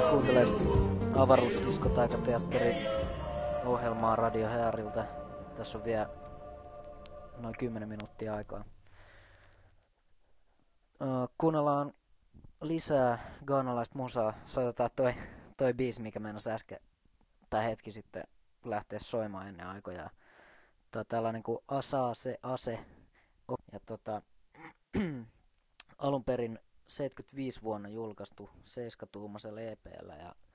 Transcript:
Kuuntelet Avaruusdiskotaikateatterin ohjelmaa Radio Hääriltä. Tässä on vielä noin 10 minuuttia aikaa. Kuunnellaan lisää ghanalaista musaa. Soitetaan toi biisi, mikä meinasi äsken tai hetki sitten lähteä soimaan ennen aikoja. Tällainen kuin Asa se ase. Ja alun perin 75 vuonna julkaistu 7-tuumaisella EP:llä ja